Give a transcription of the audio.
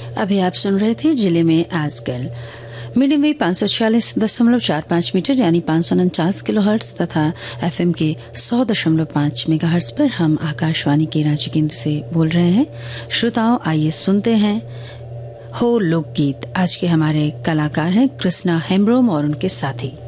अभी आप सुन रहे थे जिले में आजकल। मीडियम वेव 546.45 मीटर यानी 549 किलोहर्ट्ज तथा एफएम के 100.5 मेगाहर्ट्ज पर हम आकाशवाणी के रांची केंद्र से बोल रहे हैं। श्रोताओं, आइए सुनते हैं हो लोकगीत। आज के हमारे कलाकार हैं कृष्णा हेम्ब्रोम और उनके साथी।